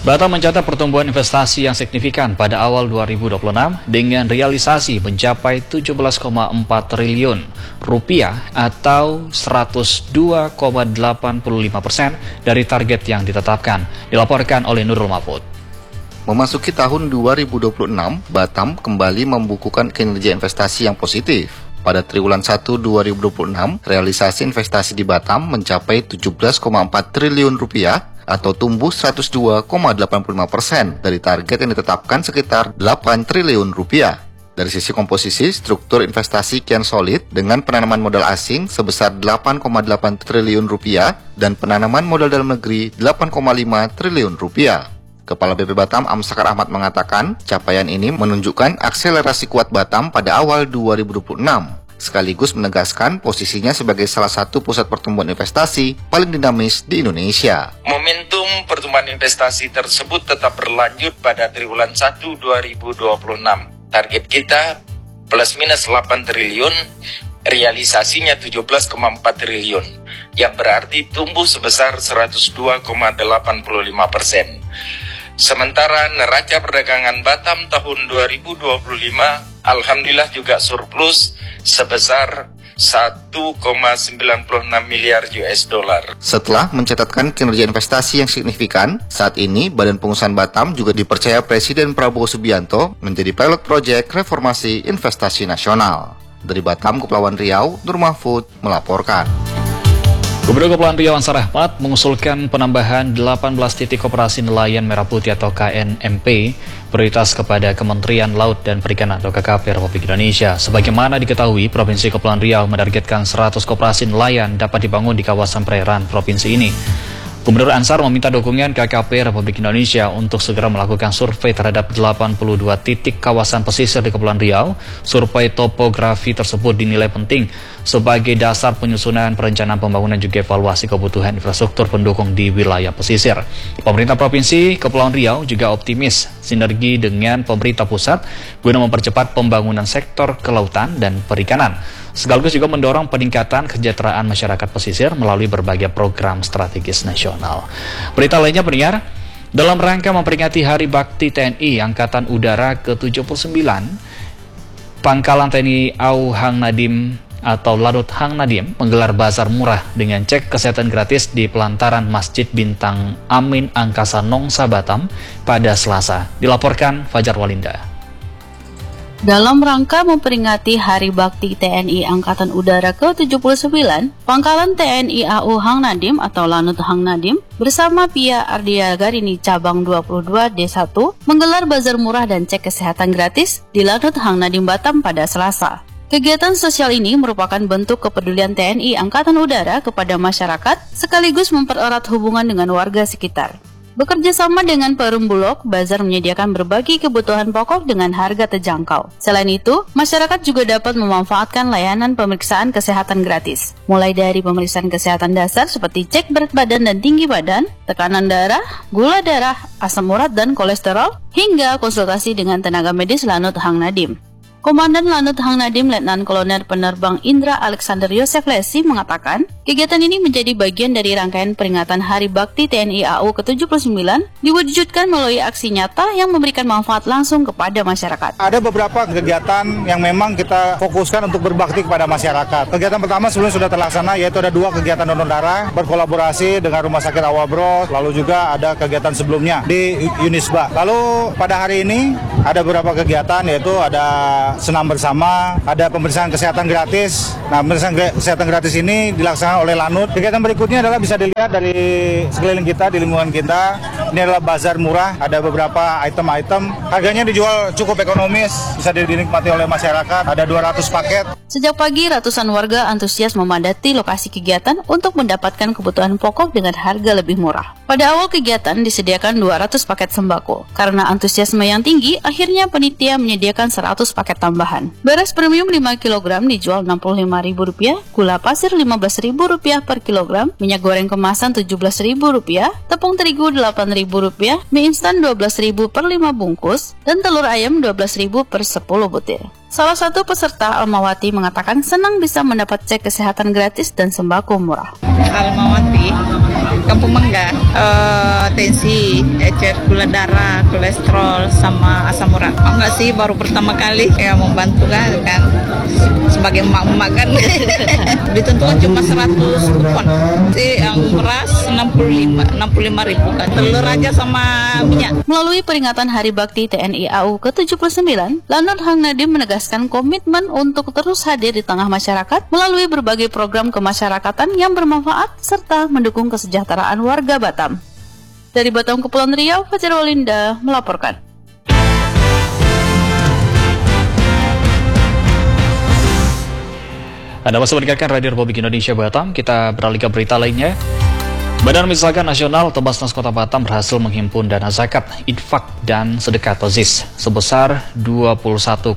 Batam mencatat pertumbuhan investasi yang signifikan pada awal 2026 dengan realisasi mencapai 17,4 triliun rupiah atau 102,85% dari target yang ditetapkan, dilaporkan oleh Nurul Mahfud. Memasuki tahun 2026, Batam kembali membukukan kinerja investasi yang positif. Pada triwulan 1 2026, realisasi investasi di Batam mencapai 17,4 triliun rupiah atau tumbuh 102,85% dari target yang ditetapkan sekitar 8 triliun rupiah. Dari sisi komposisi, struktur investasi kian solid dengan penanaman modal asing sebesar 8,8 triliun rupiah dan penanaman modal dalam negeri 8,5 triliun rupiah. Kepala BP Batam Amsakar Ahmad mengatakan, capaian ini menunjukkan akselerasi kuat Batam pada awal 2026. Sekaligus menegaskan posisinya sebagai salah satu pusat pertumbuhan investasi paling dinamis di Indonesia. Momentum pertumbuhan investasi tersebut tetap berlanjut pada triwulan 1 2026. Target kita plus minus 8 triliun, realisasinya 17,4 triliun, yang berarti tumbuh sebesar 102,85%. Sementara neraca perdagangan Batam tahun 2025 alhamdulillah juga surplus sebesar 1,96 miliar US dollar. Setelah mencatatkan kinerja investasi yang signifikan, saat ini Badan Pengusahaan Batam juga dipercaya Presiden Prabowo Subianto menjadi pilot proyek reformasi investasi nasional. Dari Batam, Kepulauan Riau, Nur Mahfud melaporkan. Gubernur Kepulauan Riau Ansar Ahmad mengusulkan penambahan 18 titik operasi nelayan merah putih atau KNMP prioritas kepada Kementerian Laut dan Perikanan atau KKP Republik Indonesia. Sebagaimana diketahui, Provinsi Kepulauan Riau menargetkan 100 koperasi nelayan dapat dibangun di kawasan perairan provinsi ini. Gubernur Ansar meminta dukungan KKP Republik Indonesia untuk segera melakukan survei terhadap 82 titik kawasan pesisir di Kepulauan Riau. Survei topografi tersebut dinilai penting sebagai dasar penyusunan perencanaan pembangunan juga evaluasi kebutuhan infrastruktur pendukung di wilayah pesisir. Pemerintah Provinsi Kepulauan Riau juga optimis sinergi dengan pemerintah pusat guna mempercepat pembangunan sektor kelautan dan perikanan, sekaligus juga mendorong peningkatan kesejahteraan masyarakat pesisir melalui berbagai program strategis nasional. Berita lainnya pendengar, dalam rangka memperingati Hari Bakti TNI Angkatan Udara ke-79, Pangkalan TNI AU Hang Nadim atau Lanut Hang Nadim menggelar bazar murah dengan cek kesehatan gratis di pelataran Masjid Bintang Amin Angkasa Nongsa Batam pada Selasa. Dilaporkan Fajar Walinda. Dalam rangka memperingati Hari Bakti TNI Angkatan Udara ke-79, Pangkalan TNI AU Hang Nadim atau Lanut Hang Nadim bersama Pia Ardiagarini Cabang 22 D1 menggelar bazar murah dan cek kesehatan gratis di Lanut Hang Nadim Batam pada Selasa. Kegiatan sosial ini merupakan bentuk kepedulian TNI Angkatan Udara kepada masyarakat sekaligus mempererat hubungan dengan warga sekitar. Bekerja sama dengan Perum Bulog, bazar menyediakan berbagai kebutuhan pokok dengan harga terjangkau. Selain itu, masyarakat juga dapat memanfaatkan layanan pemeriksaan kesehatan gratis. Mulai dari pemeriksaan kesehatan dasar seperti cek berat badan dan tinggi badan, tekanan darah, gula darah, asam urat dan kolesterol, hingga konsultasi dengan tenaga medis Lanut Hang Nadim. Komandan Lanut Hang Nadim Letnan Kolonel Penerbang Indra Alexander Yosef Lesi mengatakan, kegiatan ini menjadi bagian dari rangkaian peringatan Hari Bakti TNI AU ke-79 diwujudkan melalui aksi nyata yang memberikan manfaat langsung kepada masyarakat. Ada beberapa kegiatan yang memang kita fokuskan untuk berbakti kepada masyarakat. Kegiatan pertama sebelum sudah terlaksana yaitu ada 2 kegiatan donor darah berkolaborasi dengan Rumah Sakit Awal Bros, lalu juga ada kegiatan sebelumnya di Unisba. Lalu pada hari ini ada beberapa kegiatan yaitu ada senam bersama, ada pemeriksaan kesehatan gratis. Nah, pemeriksaan kesehatan gratis ini dilaksanakan oleh Lanut. Kegiatan berikutnya adalah bisa dilihat dari sekeliling kita, di lingkungan kita. Ini adalah bazar murah, ada beberapa item-item. Harganya dijual cukup ekonomis, bisa dinikmati oleh masyarakat. Ada 200 paket. Sejak pagi, ratusan warga antusias memadati lokasi kegiatan untuk mendapatkan kebutuhan pokok dengan harga lebih murah. Pada awal kegiatan disediakan 200 paket sembako. Karena antusiasme yang tinggi, akhirnya panitia menyediakan 100 paket tambahan. Beras premium 5 kg dijual Rp65.000, gula pasir Rp15.000 per kilogram, minyak goreng kemasan Rp17.000, tepung terigu Rp8.000, mie instan Rp12.000 per 5 bungkus, dan telur ayam Rp12.000 per 10 butir. Salah satu peserta Almawati mengatakan senang bisa mendapat cek kesehatan gratis dan sembako murah. Almawati, Kampung Mangga. hipertensi, gula darah, kolesterol, sama asam urat. Enggak sih, baru pertama kali ya membantu kan sebagai emak-emak kan. Ditentukan cuma 100 kupon. Yang beras 65 ribu kan. Telur aja sama minyak. Melalui peringatan Hari Bakti TNI AU ke-79, Lanut Hang Nadiem menegaskan komitmen untuk terus hadir di tengah masyarakat melalui berbagai program kemasyarakatan yang bermanfaat serta mendukung kesejahteraan warga Batam. Dari Batam Kepulauan Riau, Fajar Walinda melaporkan. Anda masih mendengarkan Radio Republik Indonesia Batam. Kita beralih ke berita lainnya. Badan Zakat Nasional atau Basnas Kota Batam berhasil menghimpun dana zakat, infak, dan sedekah atau ZIS sebesar 21,076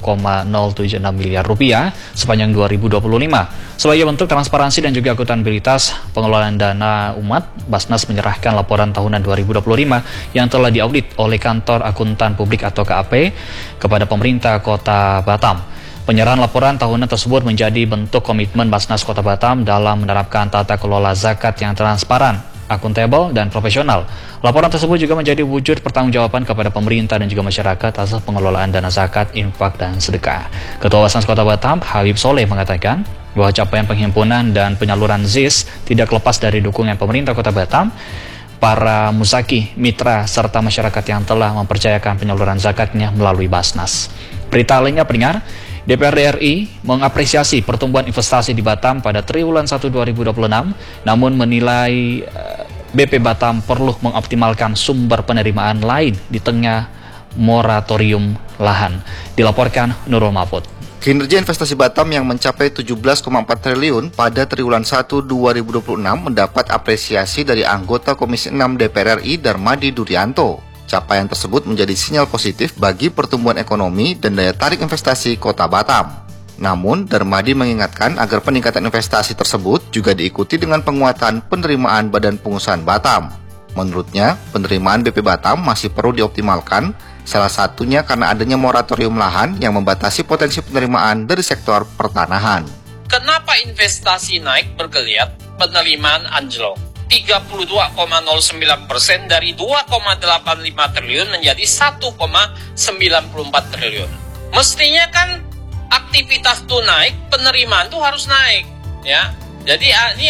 miliar rupiah sepanjang 2025. Sebagai bentuk transparansi dan juga akuntabilitas pengelolaan dana umat, Basnas menyerahkan laporan tahunan 2025 yang telah diaudit oleh Kantor Akuntan Publik atau KAP kepada pemerintah Kota Batam. Penyerahan laporan tahunan tersebut menjadi bentuk komitmen Basnas Kota Batam dalam menerapkan tata kelola zakat yang transparan, akuntabel, dan profesional. Laporan tersebut juga menjadi wujud pertanggungjawaban kepada pemerintah dan juga masyarakat atas pengelolaan dana zakat, infak, dan sedekah. Ketua Basnas Kota Batam, Habib Soleh, mengatakan bahwa capaian penghimpunan dan penyaluran ZIS tidak lepas dari dukungan pemerintah Kota Batam, para muzaki, mitra, serta masyarakat yang telah mempercayakan penyaluran zakatnya melalui Basnas. Berita lainnya, pendengar, DPRD RI mengapresiasi pertumbuhan investasi di Batam pada triwulan 1 2026, namun menilai BP Batam perlu mengoptimalkan sumber penerimaan lain di tengah moratorium lahan. Dilaporkan Nurul Mahfud. Kinerja investasi Batam yang mencapai 17,4 triliun pada triwulan 1 2026 mendapat apresiasi dari anggota Komisi 6 DPR RI Darmadi Durianto. Capaian tersebut menjadi sinyal positif bagi pertumbuhan ekonomi dan daya tarik investasi Kota Batam. Namun, Darmadi mengingatkan agar peningkatan investasi tersebut juga diikuti dengan penguatan penerimaan Badan Pengusahaan Batam. Menurutnya, penerimaan BP Batam masih perlu dioptimalkan, salah satunya karena adanya moratorium lahan yang membatasi potensi penerimaan dari sektor pertanahan. Kenapa investasi naik bergeliat, penerimaan anjlok? 32,09% dari 2,85 triliun menjadi 1,94 triliun. Mestinya kan aktivitas itu naik, penerimaan itu harus naik, ya. Jadi ini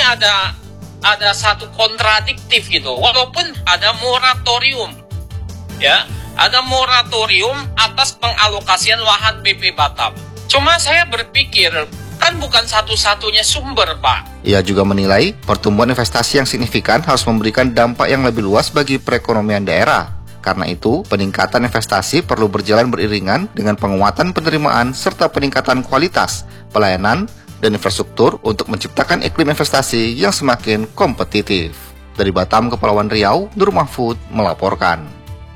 ada satu kontradiktif gitu. Walaupun ada moratorium, ya, ada moratorium atas pengalokasian lahan BP Batam. Cuma saya berpikir kan bukan satu-satunya sumber, Pak. Ia juga menilai pertumbuhan investasi yang signifikan harus memberikan dampak yang lebih luas bagi perekonomian daerah. Karena itu, peningkatan investasi perlu berjalan beriringan dengan penguatan penerimaan serta peningkatan kualitas, pelayanan, dan infrastruktur untuk menciptakan iklim investasi yang semakin kompetitif. Dari Batam, Kepulauan Riau, Nur Mahfud melaporkan.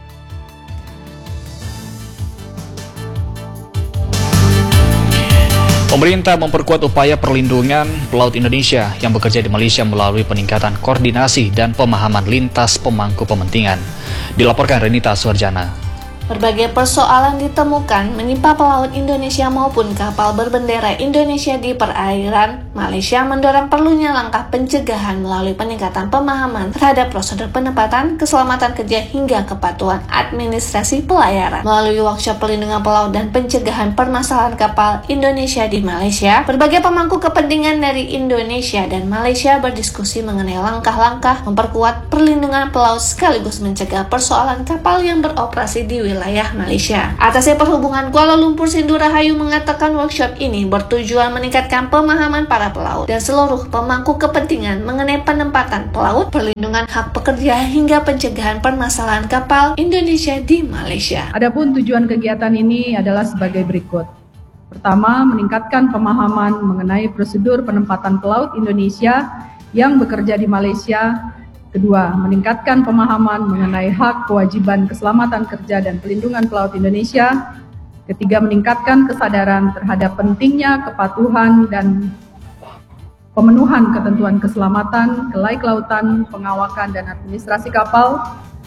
Pemerintah memperkuat upaya perlindungan pelaut Indonesia yang bekerja di Malaysia melalui peningkatan koordinasi dan pemahaman lintas pemangku kepentingan. Dilaporkan Renita Suarjana. Berbagai persoalan ditemukan menimpa pelaut Indonesia maupun kapal berbendera Indonesia di perairan Malaysia, mendorong perlunya langkah pencegahan melalui peningkatan pemahaman terhadap prosedur penempatan, keselamatan kerja hingga kepatuhan administrasi pelayaran. Melalui workshop perlindungan pelaut dan pencegahan permasalahan kapal Indonesia di Malaysia, berbagai pemangku kepentingan dari Indonesia dan Malaysia berdiskusi mengenai langkah-langkah memperkuat perlindungan pelaut sekaligus mencegah persoalan kapal yang beroperasi di wilayah Malaysia. Atasnya Perhubungan Kuala Lumpur Sindu Rahayu mengatakan workshop ini bertujuan meningkatkan pemahaman para pelaut dan seluruh pemangku kepentingan mengenai penempatan pelaut, perlindungan hak pekerja hingga pencegahan permasalahan kapal Indonesia di Malaysia. Adapun tujuan kegiatan ini adalah sebagai berikut. Pertama, meningkatkan pemahaman mengenai prosedur penempatan pelaut Indonesia yang bekerja di Malaysia. Kedua, meningkatkan pemahaman mengenai hak, kewajiban, keselamatan kerja dan pelindungan pelaut Indonesia. Ketiga, meningkatkan kesadaran terhadap pentingnya kepatuhan dan pemenuhan ketentuan keselamatan, kelaiklautan, pengawakan dan administrasi kapal.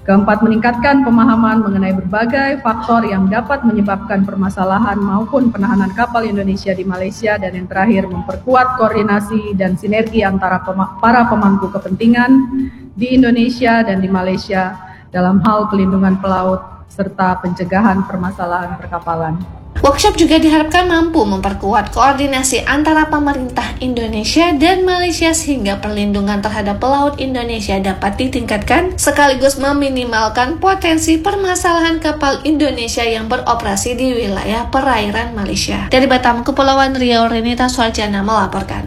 Keempat, meningkatkan pemahaman mengenai berbagai faktor yang dapat menyebabkan permasalahan maupun penahanan kapal Indonesia di Malaysia. Dan yang terakhir, memperkuat koordinasi dan sinergi antara para pemangku kepentingan di Indonesia dan di Malaysia dalam hal pelindungan pelaut serta pencegahan permasalahan perkapalan. Workshop juga diharapkan mampu memperkuat koordinasi antara pemerintah Indonesia dan Malaysia sehingga perlindungan terhadap pelaut Indonesia dapat ditingkatkan sekaligus meminimalkan potensi permasalahan kapal Indonesia yang beroperasi di wilayah perairan Malaysia. Dari Batam, Kepulauan Riau, Renita Suarjana melaporkan.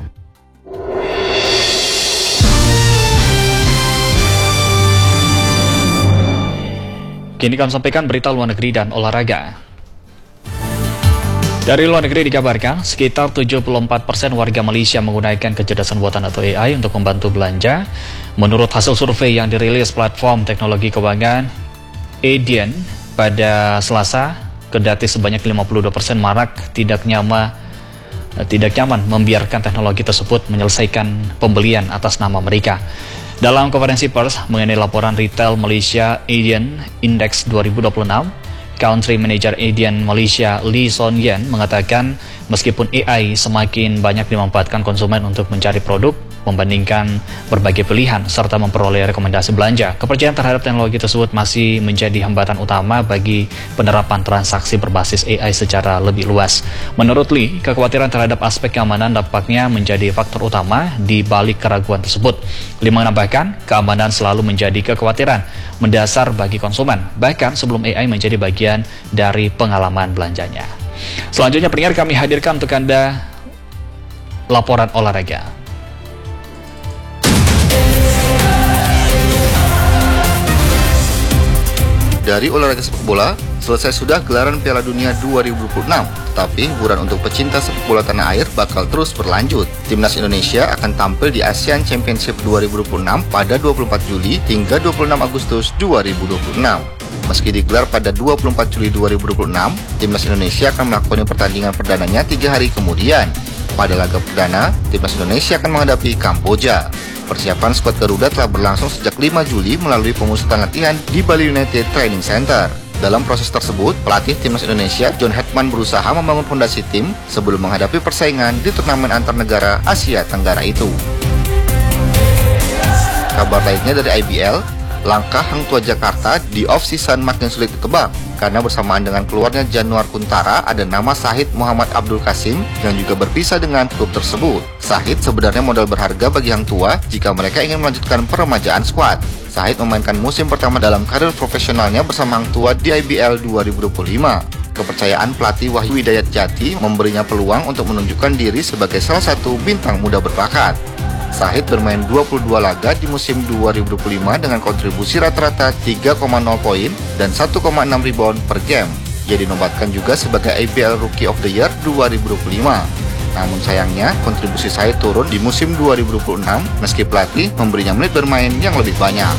Kini kami sampaikan berita luar negeri dan olahraga. Dari luar negeri dikabarkan, sekitar 74% warga Malaysia menggunakan kecerdasan buatan atau AI untuk membantu belanja. Menurut hasil survei yang dirilis platform teknologi keuangan Adyen pada Selasa, kendati sebanyak 52% marak tidak nyaman membiarkan teknologi tersebut menyelesaikan pembelian atas nama mereka. Dalam konferensi pers mengenai laporan retail Malaysia Adyen Index 2026, Country Manager Adyen Malaysia Lee Son Yen mengatakan meskipun AI semakin banyak dimanfaatkan konsumen untuk mencari produk, membandingkan berbagai pilihan, serta memperoleh rekomendasi belanja, kepercayaan terhadap teknologi tersebut masih menjadi hambatan utama bagi penerapan transaksi berbasis AI secara lebih luas. Menurut Lee, kekhawatiran terhadap aspek keamanan dampaknya menjadi faktor utama di balik keraguan tersebut. Lee menambahkan, keamanan selalu menjadi kekhawatiran mendasar bagi konsumen, bahkan sebelum AI menjadi bagian dari pengalaman belanjanya. Selanjutnya pendengar, kami hadirkan untuk Anda laporan olahraga. Dari olahraga sepak bola, selesai sudah gelaran Piala Dunia 2026, tetapi hiburan untuk pecinta sepak bola tanah air bakal terus berlanjut. Timnas Indonesia akan tampil di ASEAN Championship 2026 pada 24 Juli hingga 26 Agustus 2026. Meski digelar pada 24 Juli 2026, Timnas Indonesia akan melakukan pertandingan perdananya 3 hari kemudian. Pada laga perdana, Timnas Indonesia akan menghadapi Kamboja. Persiapan skuad Garuda telah berlangsung sejak 5 Juli melalui pemusatan latihan di Bali United Training Center. Dalam proses tersebut, pelatih Timnas Indonesia John Hetman berusaha membangun fondasi tim sebelum menghadapi persaingan di turnamen antar negara Asia Tenggara itu. Kabar lainnya dari IBL, langkah Hang Tua Jakarta di off-season makin sulit ditebak karena bersamaan dengan keluarnya Januar Kuntara ada nama Shahid Muhammad Abdul Qasim yang juga berpisah dengan klub tersebut. Shahid sebenarnya modal berharga bagi Hang Tua jika mereka ingin melanjutkan peremajaan skuad. Shahid memainkan musim pertama dalam karir profesionalnya bersama Hang Tua di IBL 2025. Kepercayaan pelatih Wahyu Hidayat Jati memberinya peluang untuk menunjukkan diri sebagai salah satu bintang muda berbakat. Shahid bermain 22 laga di musim 2025 dengan kontribusi rata-rata 3,0 poin dan 1,6 rebound per game. Ia dinobatkan juga sebagai IBL Rookie of the Year 2025. Namun sayangnya, kontribusi Shahid turun di musim 2026 meski pelatih memberinya menit bermain yang lebih banyak.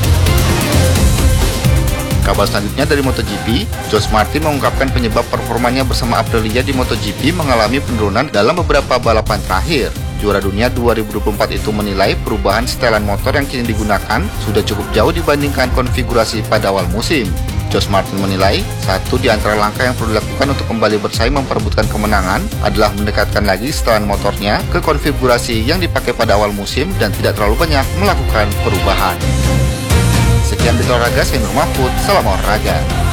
Kabar selanjutnya dari MotoGP, George Martin mengungkapkan penyebab performanya bersama Aprilia di MotoGP mengalami penurunan dalam beberapa balapan terakhir. Juara dunia 2024 itu menilai perubahan setelan motor yang kini digunakan sudah cukup jauh dibandingkan konfigurasi pada awal musim. George Martin menilai, satu di antara langkah yang perlu dilakukan untuk kembali bersaing memperebutkan kemenangan adalah mendekatkan lagi setelan motornya ke konfigurasi yang dipakai pada awal musim dan tidak terlalu banyak melakukan perubahan. Sekian berita olahraga, saya Nur Mahfud, salam olahraga.